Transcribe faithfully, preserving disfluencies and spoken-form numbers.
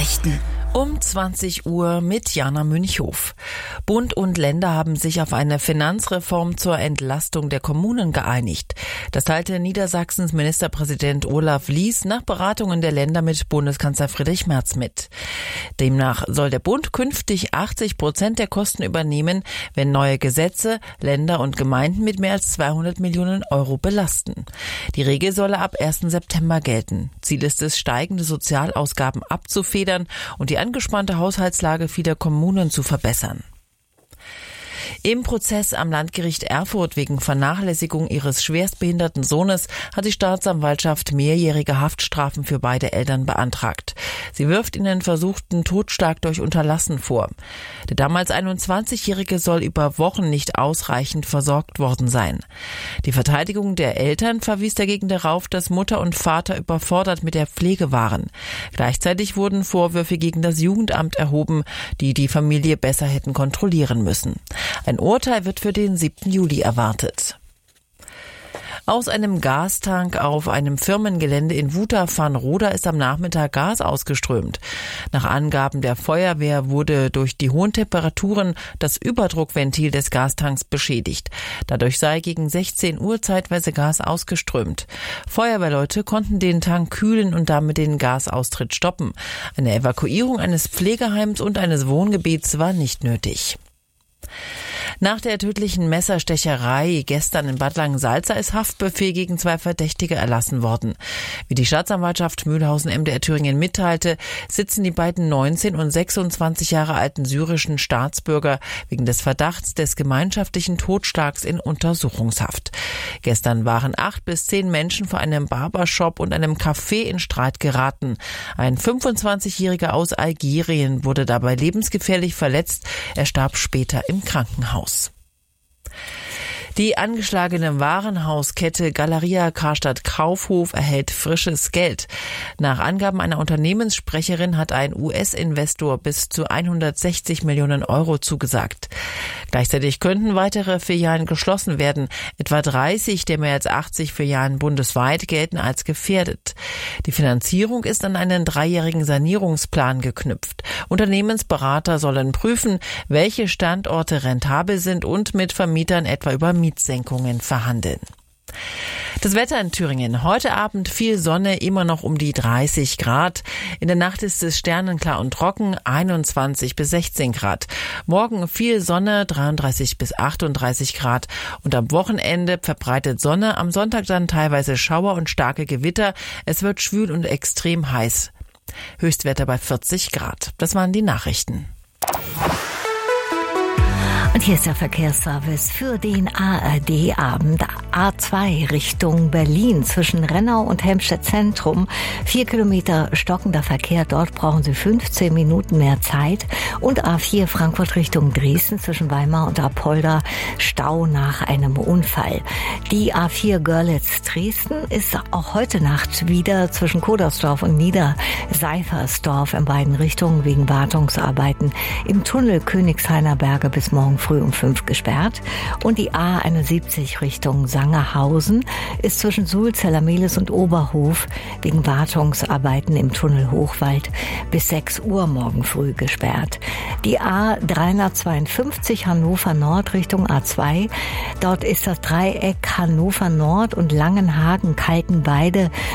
Nachrichten. Um zwanzig Uhr mit Jana Münchhof. Bund und Länder haben sich auf eine Finanzreform zur Entlastung der Kommunen geeinigt. Das teilte Niedersachsens Ministerpräsident Olaf Lies nach Beratungen der Länder mit Bundeskanzler Friedrich Merz mit. Demnach soll der Bund künftig achtzig Prozent der Kosten übernehmen, wenn neue Gesetze Länder und Gemeinden mit mehr als zweihundert Millionen Euro belasten. Die Regel solle ab ersten September gelten. Ziel ist es, steigende Sozialausgaben abzufedern und die angespannte Haushaltslage vieler Kommunen zu verbessern. Im Prozess am Landgericht Erfurt wegen Vernachlässigung ihres schwerstbehinderten Sohnes hat die Staatsanwaltschaft mehrjährige Haftstrafen für beide Eltern beantragt. Sie wirft ihnen versuchten Totschlag durch Unterlassen vor. Der damals einundzwanzigjährige soll über Wochen nicht ausreichend versorgt worden sein. Die Verteidigung der Eltern verwies dagegen darauf, dass Mutter und Vater überfordert mit der Pflege waren. Gleichzeitig wurden Vorwürfe gegen das Jugendamt erhoben, die die Familie besser hätten kontrollieren müssen. Ein Urteil wird für den siebten Juli erwartet. Aus einem Gastank auf einem Firmengelände in Wutach-Farnroda ist am Nachmittag Gas ausgeströmt. Nach Angaben der Feuerwehr wurde durch die hohen Temperaturen das Überdruckventil des Gastanks beschädigt. Dadurch sei gegen sechzehn Uhr zeitweise Gas ausgeströmt. Feuerwehrleute konnten den Tank kühlen und damit den Gasaustritt stoppen. Eine Evakuierung eines Pflegeheims und eines Wohngebiets war nicht nötig. Nach der tödlichen Messerstecherei gestern in Bad Langensalza ist Haftbefehl gegen zwei Verdächtige erlassen worden. Wie die Staatsanwaltschaft Mühlhausen-M D R Thüringen mitteilte, sitzen die beiden neunzehn und sechsundzwanzig Jahre alten syrischen Staatsbürger wegen des Verdachts des gemeinschaftlichen Totschlags in Untersuchungshaft. Gestern waren acht bis zehn Menschen vor einem Barbershop und einem Café in Streit geraten. Ein fünfundzwanzigjähriger aus Algerien wurde dabei lebensgefährlich verletzt. Er starb später im Krankenhaus. Die angeschlagene Warenhauskette Galeria Karstadt Kaufhof erhält frisches Geld. Nach Angaben einer Unternehmenssprecherin hat ein U S-Investor bis zu hundertsechzig Millionen Euro zugesagt. Gleichzeitig könnten weitere Filialen geschlossen werden. Etwa dreißig der mehr als achtzig Filialen bundesweit gelten als gefährdet. Die Finanzierung ist an einen dreijährigen Sanierungsplan geknüpft. Unternehmensberater sollen prüfen, welche Standorte rentabel sind und mit Vermietern etwa über Mietsenkungen verhandeln. Das Wetter in Thüringen. Heute Abend viel Sonne, immer noch um die dreißig Grad. In der Nacht ist es sternenklar und trocken, einundzwanzig bis sechzehn Grad. Morgen viel Sonne, dreiunddreißig bis achtunddreißig Grad. Und am Wochenende verbreitet Sonne, am Sonntag dann teilweise Schauer und starke Gewitter. Es wird schwül und extrem heiß. Höchstwerte bei vierzig Grad. Das waren die Nachrichten. Und hier ist der Verkehrsservice für den A R D-Abend. A zwei Richtung Berlin zwischen Rennau und Helmstedt Zentrum. Vier Kilometer stockender Verkehr. Dort brauchen Sie fünfzehn Minuten mehr Zeit. Und A vier Frankfurt Richtung Dresden zwischen Weimar und Apolda. Stau nach einem Unfall. Die A vier Görlitz-Dresden ist auch heute Nacht wieder zwischen Kodersdorf und Niederseifersdorf in beiden Richtungen wegen Wartungsarbeiten im Tunnel Königshainer Berge bis morgen früh um fünf gesperrt. Und die A einundsiebzig Richtung Sangerhausen ist zwischen Sulz, Zellermehlis und Oberhof wegen Wartungsarbeiten im Tunnel Hochwald bis sechs Uhr morgen früh gesperrt. Die A dreihundertzweiundfünfzig Hannover Nord Richtung A zwei. Dort ist das Dreieck Hannover Nord und Langenhagen-Kaltenbeide